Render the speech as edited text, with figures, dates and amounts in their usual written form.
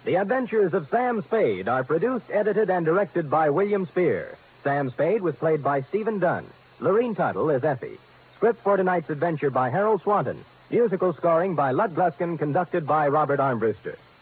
The Adventures of Sam Spade are produced, edited, and directed by William Spear. Sam Spade was played by Stephen Dunn. Lorene Tuttle is Effie. Script for tonight's adventure by Harold Swanton. Musical scoring by Lud Gluskin, conducted by Robert Armbruster.